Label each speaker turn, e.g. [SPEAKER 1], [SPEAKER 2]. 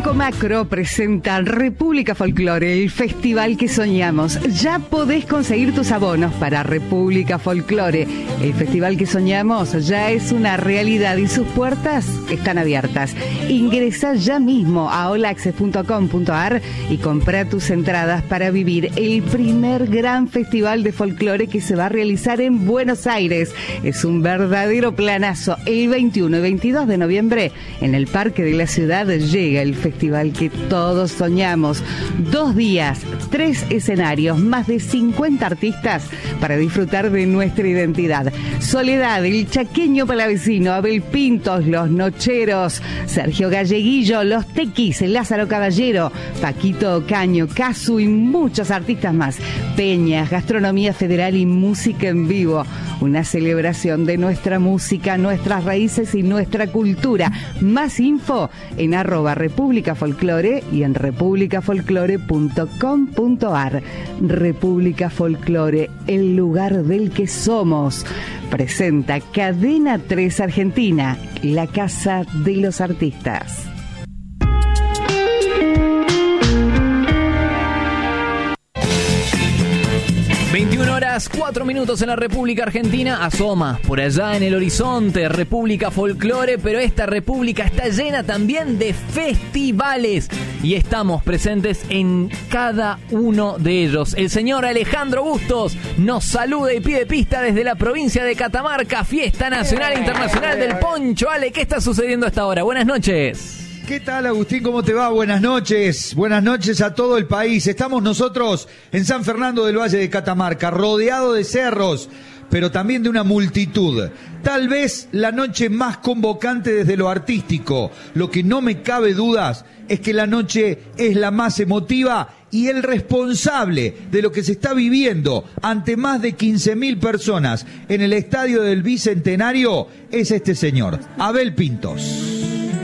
[SPEAKER 1] Banco Macro presenta República Folklore, el festival que soñamos. Ya podés conseguir tus abonos para República Folklore. El festival que soñamos ya es una realidad y sus puertas están abiertas. Ingresá ya mismo a allAccess.com.ar y comprá tus entradas para vivir el primer gran festival de folclore que se va a realizar en Buenos Aires. Es un verdadero planazo. El 21 y 22 de noviembre en el Parque de la Ciudad llega el festival que todos soñamos. 2 días, 3 escenarios, más de 50 artistas para disfrutar de nuestra identidad. Soledad, el chaqueño palavecino, Abel Pintos, los Nocheros, Sergio Galleguillo, los Tequis, Lázaro Caballero, Paquito Ocaño, Casu y muchos artistas más. Peñas, gastronomía federal y música en vivo. Una celebración de nuestra música, nuestras raíces y nuestra cultura. Más info en @República Folklore y en republicafolklore.com.ar. República Folklore, el lugar del que somos. Presenta Cadena 3 Argentina, la casa de los artistas.
[SPEAKER 2] 21:04 en la República Argentina. Asoma por allá en el horizonte República Folklore, pero esta república está llena también de festivales y estamos presentes en cada uno de ellos. El señor Alejandro Bustos nos saluda y pide pista desde la provincia de Catamarca, Fiesta Nacional e Internacional del Poncho. Ale, ¿qué está sucediendo a esta hora? Buenas noches.
[SPEAKER 3] ¿Qué tal, Agustín? ¿Cómo te va? Buenas noches. Buenas noches a todo el país. Estamos nosotros en San Fernando del Valle de Catamarca, rodeado de cerros, pero también de una multitud. Tal vez la noche más convocante desde lo artístico. Lo que no me cabe dudas es que la noche es la más emotiva y el responsable de lo que se está viviendo ante más de 15.000 personas en el Estadio del Bicentenario es este señor, Abel Pintos.